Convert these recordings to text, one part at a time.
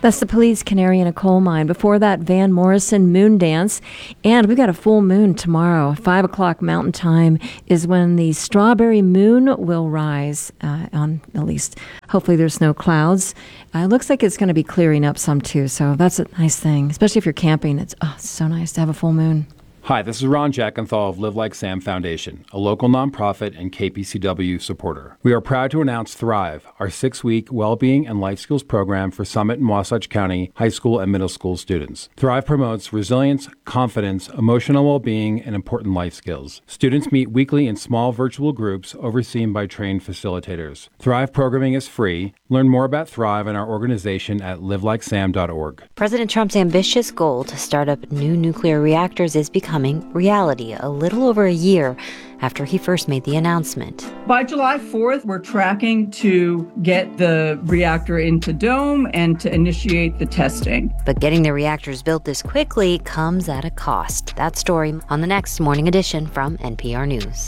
That's the Police Canary in a Coal Mine. Before that, Van Morrison, Moon Dance. And we've got a full moon tomorrow. 5 o'clock Mountain Time is when the strawberry moon will rise on, at least, hopefully there's no clouds. It looks like it's going to be clearing up some too, so that's a nice thing, especially if you're camping. It's so nice to have a full moon. Hi, this is Ron Jackenthal of Live Like Sam Foundation, a local nonprofit and KPCW supporter. We are proud to announce Thrive, our 6-week well-being and life skills program for Summit and Wasatch County high school and middle school students. Thrive promotes resilience, confidence, emotional well-being, and important life skills. Students meet weekly in small virtual groups overseen by trained facilitators. Thrive programming is free. Learn more about Thrive and our organization at livelikesam.org. President Trump's ambitious goal to start up new nuclear reactors is becoming reality a little over a year after he first made the announcement. By July 4th, we're tracking to get the reactor into dome and to initiate the testing. But getting the reactors built this quickly comes at a cost. That story on the next Morning Edition from NPR News.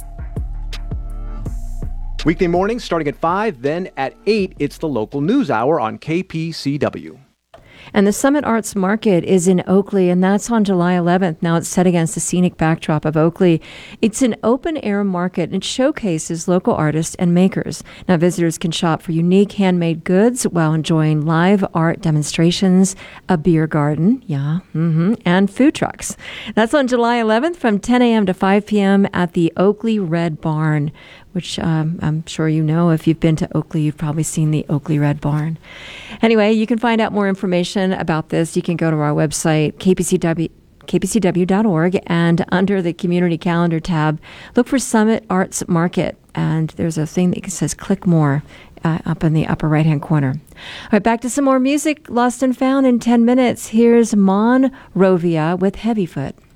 Weekday mornings starting at 5, then at 8, it's the local news hour on KPCW. And the Summit Arts Market is in Oakley, and that's on July 11th. Now it's set against the scenic backdrop of Oakley. It's an open-air market, and it showcases local artists and makers. Now visitors can shop for unique handmade goods while enjoying live art demonstrations, a beer garden, and food trucks. That's on July 11th from 10 a.m. to 5 p.m. at the Oakley Red Barn, which I'm sure you know. If you've been to Oakley, you've probably seen the Oakley Red Barn. Anyway, you can find out more information about this. You can go to our website, kpcw.org, and under the Community Calendar tab, look for Summit Arts Market. And there's a thing that says click more up in the upper right-hand corner. All right, back to some more music, lost and found in 10 minutes. Here's Monrovia with Heavyfoot.